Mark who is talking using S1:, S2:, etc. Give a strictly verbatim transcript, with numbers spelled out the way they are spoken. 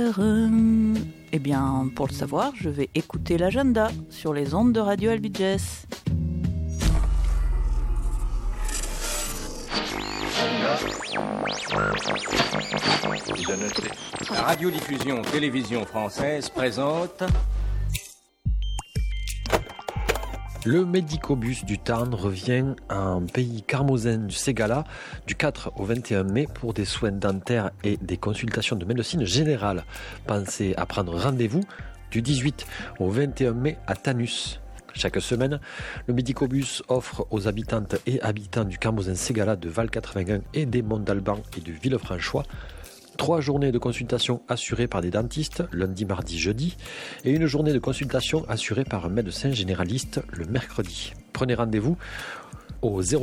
S1: faire? euh, Eh bien, pour le savoir, je vais écouter l'agenda sur les ondes de Radio Albiges.
S2: La radiodiffusion télévision française présente...
S3: Le médicobus du Tarn revient en pays carmosin du Ségala du quatre au vingt et un mai pour des soins dentaires et des consultations de médecine générale. Pensez à prendre rendez-vous du dix-huit au vingt et un mai à Tanus. Chaque semaine, le médicobus offre aux habitantes et habitants du carmosin Ségala de Val quatre-vingt-un et des Monts d'Alban et de Villefranchois trois journées de consultation assurées par des dentistes, lundi, mardi, jeudi, et une journée de consultation assurée par un médecin généraliste le mercredi. Prenez rendez-vous au zéro